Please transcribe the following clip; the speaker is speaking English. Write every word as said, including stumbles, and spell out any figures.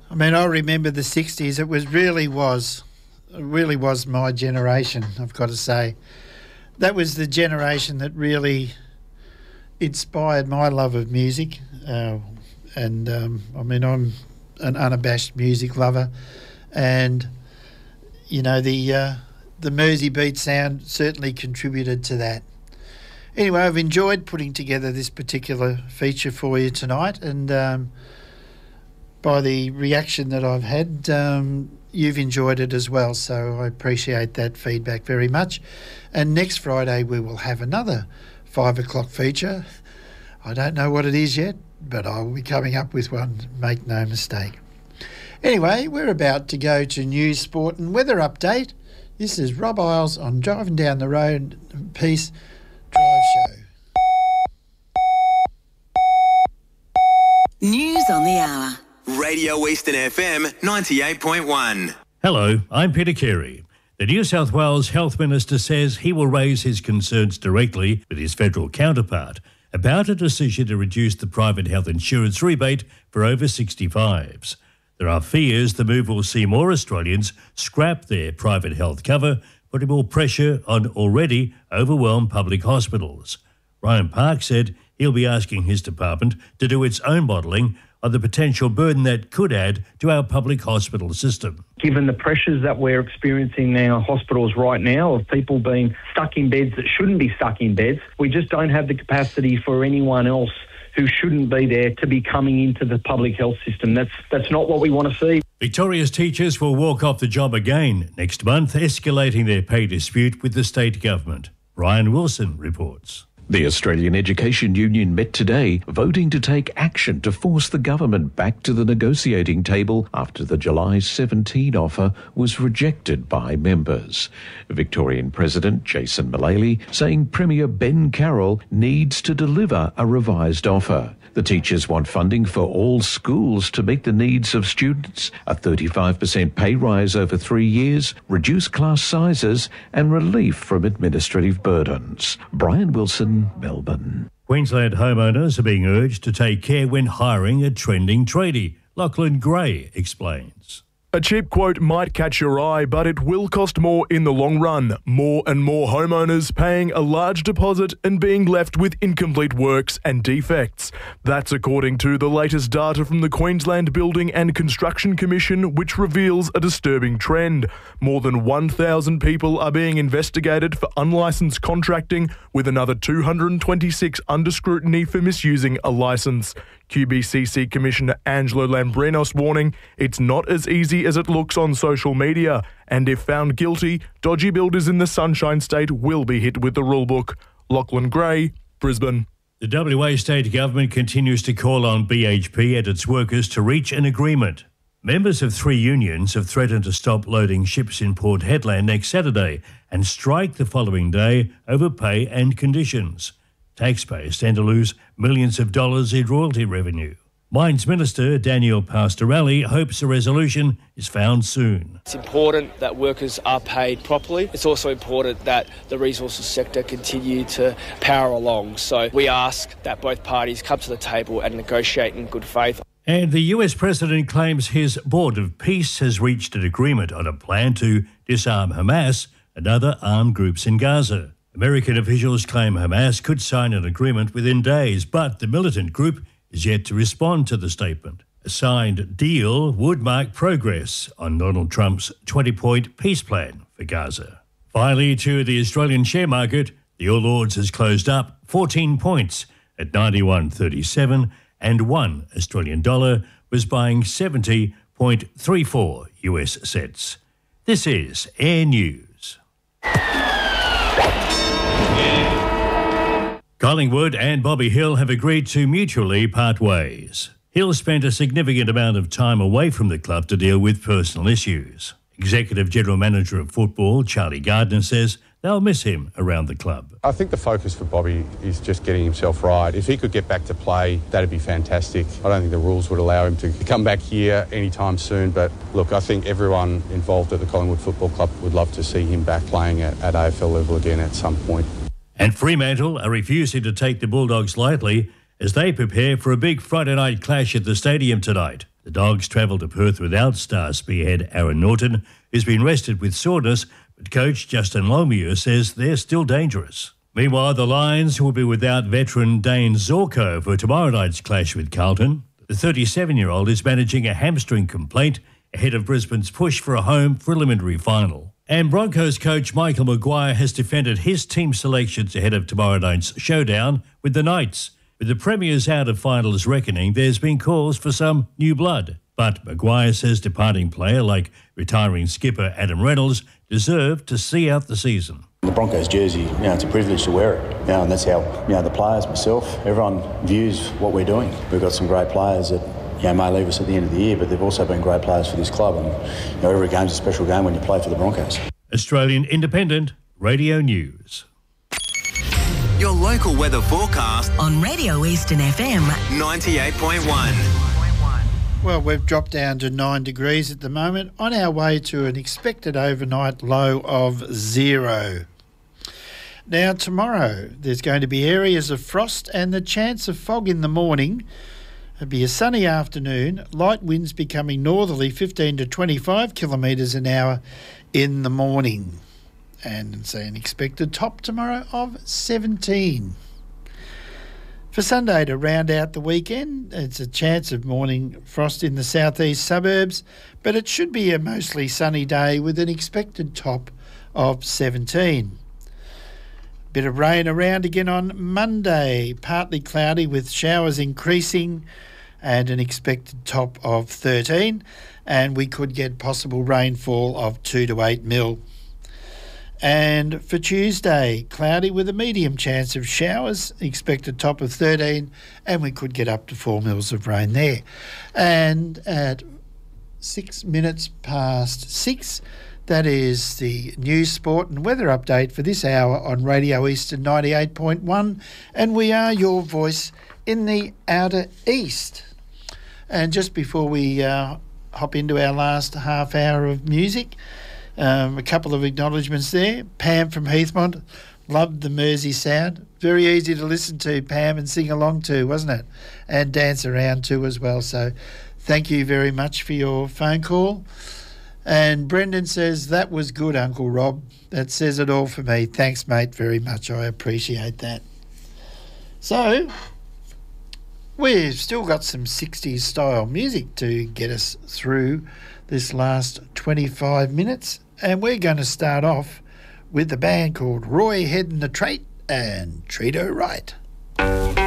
I mean, I remember the sixties. It was really was, it really was my generation, I've got to say. That was the generation that really inspired my love of music. Uh, and, um, I mean, I'm an unabashed music lover. And, you know, the uh, the Mersey beat sound certainly contributed to that. Anyway, I've enjoyed putting together this particular feature for you tonight, and um, by the reaction that I've had, um, you've enjoyed it as well, so I appreciate that feedback very much. And next Friday we will have another five o'clock feature. I don't know what it is yet, but I will be coming up with one, make no mistake. Anyway, we're about to go to news, sport and weather update. This is Rob Isles on Driving Down the Road Peace Drive Show. News on the hour. Radio Eastern F M ninety-eight point one. Hello, I'm Peter Carey. The New South Wales Health Minister says he will raise his concerns directly with his federal counterpart about a decision to reduce the private health insurance rebate for over sixty-fives. There are fears the move will see more Australians scrap their private health cover, putting more pressure on already overwhelmed public hospitals. Ryan Park said he'll be asking his department to do its own modelling on the potential burden that could add to our public hospital system. Given the pressures that we're experiencing in our hospitals right now of people being stuck in beds that shouldn't be stuck in beds, we just don't have the capacity for anyone else who shouldn't be there to be coming into the public health system. That's that's not what we want to see. Victoria's teachers will walk off the job again next month, escalating their pay dispute with the state government. Brian Wilson reports. The Australian Education Union met today, voting to take action to force the government back to the negotiating table after the July seventeenth offer was rejected by members. Victorian President Jason Mullally saying Premier Ben Carroll needs to deliver a revised offer. The teachers want funding for all schools to meet the needs of students, a thirty-five percent pay rise over three years, reduced class sizes and relief from administrative burdens. Brian Wilson, Melbourne. Queensland homeowners are being urged to take care when hiring a trending tradie. Lachlan Gray explains. A cheap quote might catch your eye, but it will cost more in the long run. More and more homeowners paying a large deposit and being left with incomplete works and defects. That's according to the latest data from the Queensland Building and Construction Commission, which reveals a disturbing trend. More than one thousand people are being investigated for unlicensed contracting, with another two hundred twenty-six under scrutiny for misusing a licence. Q B C C Commissioner Angelo Lambrinos warning it's not as easy as it looks on social media, and if found guilty, dodgy builders in the Sunshine State will be hit with the rulebook. Lachlan Gray, Brisbane. The W A state government continues to call on B H P and its workers to reach an agreement. Members of three unions have threatened to stop loading ships in Port Hedland next Saturday and strike the following day over pay and conditions. Taxpayers stand to lose millions of dollars in royalty revenue. Mines Minister Daniel Pastorelli hopes a resolution is found soon. It's important that workers are paid properly. It's also important that the resources sector continue to power along. So we ask that both parties come to the table and negotiate in good faith. And the U S president claims his Board of Peace has reached an agreement on a plan to disarm Hamas and other armed groups in Gaza. American officials claim Hamas could sign an agreement within days, but the militant group is yet to respond to the statement. A signed deal would mark progress on Donald Trump's twenty-point peace plan for Gaza. Finally, to the Australian share market, the All Ords has closed up fourteen points at ninety-one thirty-seven, and one Australian dollar was buying seventy point three four U S cents. This is Air News. Collingwood and Bobby Hill have agreed to mutually part ways. Hill spent a significant amount of time away from the club to deal with personal issues. Executive General Manager of Football, Charlie Gardner, says they'll miss him around the club. I think the focus for Bobby is just getting himself right. If he could get back to play, that'd be fantastic. I don't think the rules would allow him to come back here anytime soon, but look, I think everyone involved at the Collingwood Football Club would love to see him back playing at, at A F L level again at some point. And Fremantle are refusing to take the Bulldogs lightly as they prepare for a big Friday night clash at the stadium tonight. The The Dogs travel to Perth without star spearhead Aaron Norton, who's been rested with soreness, but coach Justin Longmuir says they're still dangerous. Meanwhile, the Lions will be without veteran Dane Zorko for tomorrow night's clash with Carlton. The thirty-seven-year-old is managing a hamstring complaint ahead of Brisbane's push for a home preliminary final. And Broncos coach Michael Maguire has defended his team selections ahead of tomorrow night's showdown with the Knights. With the Premiers out of finals reckoning, there's been calls for some new blood. But Maguire says departing player like retiring skipper Adam Reynolds deserve to see out the season. The Broncos jersey, you know, it's a privilege to wear it, you know, and that's how, you know, the players, myself, everyone views what we're doing. We've got some great players that, you know, may leave us at the end of the year, but they've also been great players for this club, and, you know, every game's a special game when you play for the Broncos. Australian Independent Radio News. Your local weather forecast on Radio Eastern F M ninety-eight point one. Well, we've dropped down to nine degrees at the moment, on our way to an expected overnight low of zero. Now, tomorrow, there's going to be areas of frost and the chance of fog in the morning. It'll be a sunny afternoon, light winds becoming northerly fifteen to twenty-five kilometres an hour in the morning. And it's an expected top tomorrow of seventeen. For Sunday, to round out the weekend, it's a chance of morning frost in the southeast suburbs, but it should be a mostly sunny day with an expected top of seventeen. Bit of rain around again on Monday, partly cloudy with showers increasing and an expected top of thirteen, and we could get possible rainfall of two to eight mil. And for Tuesday, cloudy with a medium chance of showers, expected top of thirteen, and we could get up to four mils of rain there. And at six minutes past six, that is the news, sport and weather update for this hour on Radio Eastern ninety-eight point one, and we are your voice in the outer east. And just before we uh, hop into our last half hour of music, Um, a couple of acknowledgements there. Pam from Heathmont loved the Mersey sound. Very easy to listen to, Pam, and sing along to, wasn't it? And dance around to as well. So thank you very much for your phone call. And Brendan says, that was good, Uncle Rob. That says it all for me. Thanks, mate, very much. I appreciate that. So we've still got some sixties style music to get us through this last twenty-five minutes, and we're going to start off with the band called Roy Head and the Trait and Treat Her Right.